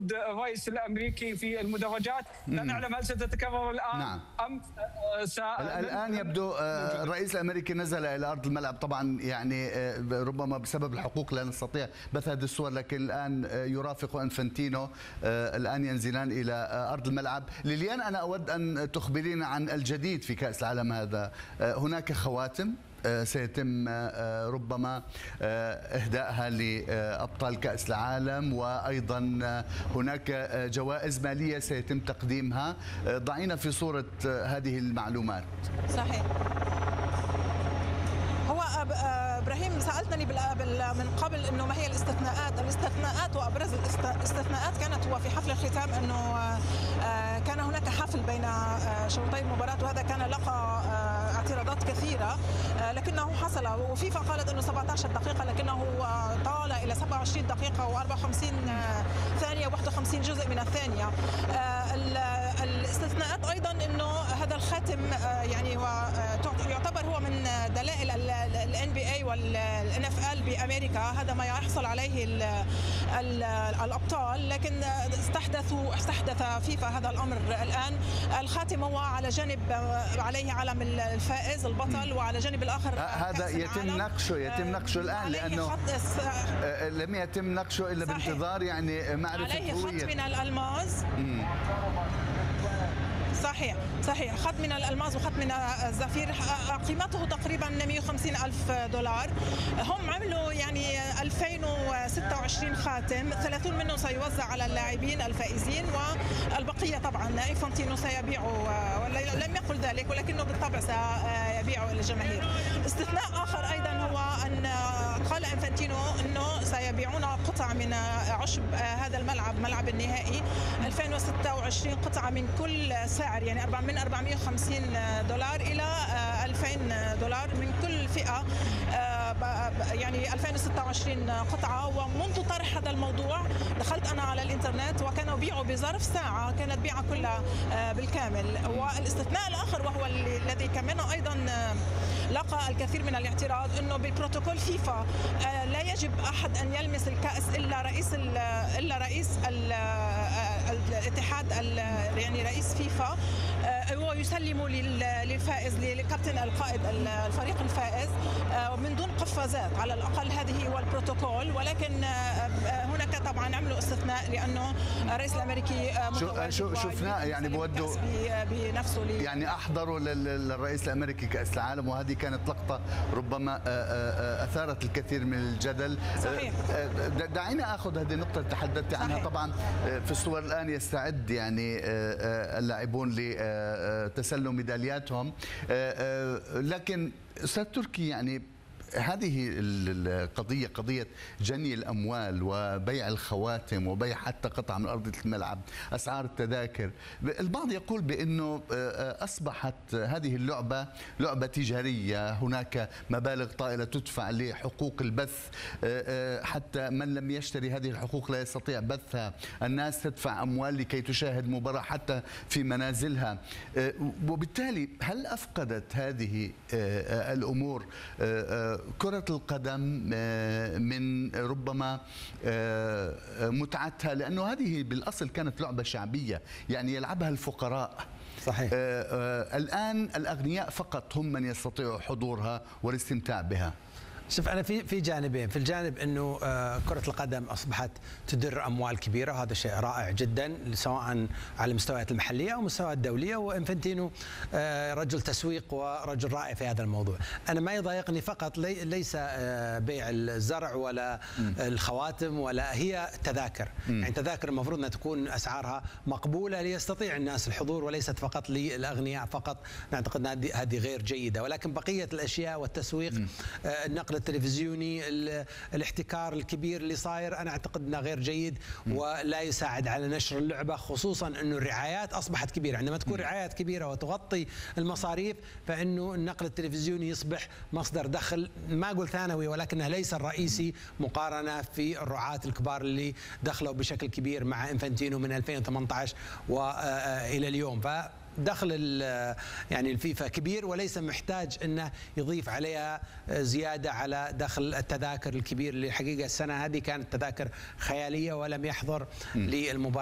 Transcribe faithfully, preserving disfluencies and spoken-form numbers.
الرئيس الامريكي في المدرجات. لا نعلم هل ستتكرر الان نعم. ام س... الان يبدو الرئيس الامريكي نزل الى ارض الملعب، طبعا يعني ربما بسبب الحقوق لا نستطيع بث هذه الصور، لكن الان يرافق انفانتينو الان ينزلان الى ارض الملعب. ليليان، انا اود ان تخبرينا عن الجديد في كاس العالم هذا. هناك خواتم سيتم ربما إهدائها لأبطال كأس العالم، وأيضا هناك جوائز مالية سيتم تقديمها. ضعينا في صورة هذه المعلومات. صحيح. هو ابراهيم سالتني من قبل انه ما هي الاستثناءات، الاستثناءات وابرز الاستثناءات كانت هو في حفل الختام انه كان هناك حفل بين شوطي المباراه، وهذا كان لقى اعتراضات كثيره لكنه حصل، وفيفا قالت انه سبعة عشر دقيقه لكنه طال الى سبعة وعشرين دقيقه وأربعة وخمسين ثانيه وواحد وخمسين جزء من الثانيه. الاستثناءات ايضا انه هذا الخاتم يعني هو يعتبر هو من دلائل الان بي اي والان اف ال بامريكا، هذا ما يحصل عليه ال ال الابطال، لكن استحدثوا استحدث فيفا هذا الامر الان. الخاتم هو على جانب عليه علم الفائز البطل، وعلى جانب الاخر هذا يتم نقشه يتم نقشه الان، لانه لم يتم نقشه الا بانتظار يعني معرفه عليه هوية. خط من الالماس. صحيح صحيح خط من الألماس وخط من الزفير، قيمته تقريبا مئة وخمسين ألف دولار. هم عملوا يعني ألفين وستة وعشرين خاتم، ثلاثين منه سيوزع على اللاعبين الفائزين، والبقية طبعا انفانتينو سيبيعه، لم يقل ذلك ولكنه بالطبع سيبيعه للجماهير. استثناء آخر أيضا هو أن قال انفانتينو أنه سيبيعون قطع من عشب هذا الملعب، ملعب النهائي، ألفين وستة وعشرين قطعة من كل سعر، يعني من أربعمئة وخمسين دولار إلى ألفين دولار من كل فئة، يعني ألفين وستة وعشرين قطعة. ومنذ طرح هذا الموضوع دخلت أنا على الإنترنت وكانوا بيعوا بظرف ساعة كانت بيعة كلها بالكامل. والاستثناء الآخر وهو الذي كمان أيضا لقى الكثير من الاعتراض، انه بالبروتوكول فيفا لا يجب احد ان يلمس الكأس الا رئيس الا رئيس الاتحاد، يعني رئيس فيفا، هو يسلم للفائز للكابتن القائد الفريق الفائز من دون قفازات، على الاقل هذه هو البروتوكول. ولكن هناك طبعا عملوا استثناء لانه الرئيس الامريكي شو شفناه يعني بودوا بنفسه يعني احضروا للرئيس الامريكي كأس العالم، وهذه كانت لقطة ربما أثارت الكثير من الجدل. صحيح. دعينا أخذ هذه النقطة اللي تحدثت عنها. صحيح. طبعا في الصور الآن يستعد يعني اللاعبون لتسلم ميدالياتهم، لكن أستاذ تركي يعني هذه القضية قضية جني الأموال وبيع الخواتم وبيع حتى قطع من أرضية الملعب، أسعار التذاكر. البعض يقول بأنه أصبحت هذه اللعبة لعبة تجارية، هناك مبالغ طائلة تدفع لحقوق البث، حتى من لم يشتري هذه الحقوق لا يستطيع بثها، الناس تدفع أموال لكي تشاهد مباراة حتى في منازلها. وبالتالي هل أفقدت هذه الأمور كرة القدم من ربما متعتها؟ لأنه هذه بالأصل كانت لعبة شعبية يعني يلعبها الفقراء. صحيح. الآن الأغنياء فقط هم من يستطيعوا حضورها والاستمتاع بها. شوف، أنا في في جانبين، في الجانب أنه كرة القدم أصبحت تدر أموال كبيرة، وهذا شيء رائع جدا سواء على المستويات المحلية أو المستويات الدولية، وإنفانتينو رجل تسويق ورجل رائع في هذا الموضوع. أنا ما يضايقني فقط ليس بيع الزرع ولا الخواتم، ولا هي تذاكر، يعني تذاكر المفروض أنها تكون أسعارها مقبولة ليستطيع الناس الحضور، وليست فقط للأغنياء فقط. نعتقد أن هذه غير جيدة، ولكن بقية الأشياء والتسويق، النقل التلفزيوني، الاحتكار الكبير اللي صاير، انا اعتقد انه غير جيد ولا يساعد على نشر اللعبه، خصوصا انه الرعايات اصبحت كبيره. عندما تكون رعايات كبيره وتغطي المصاريف، فانه النقل التلفزيوني يصبح مصدر دخل، ما اقول ثانوي ولكنه ليس الرئيسي، مقارنه في الرعاة الكبار اللي دخلوا بشكل كبير مع انفانتينو من ألفين وثمانية عشر والى اليوم. ف دخل يعني الفيفا كبير وليس محتاج انه يضيف عليها زياده على دخل التذاكر الكبير اللي حقيقه السنه هذه كانت تذاكر خياليه ولم يحضر للمباراه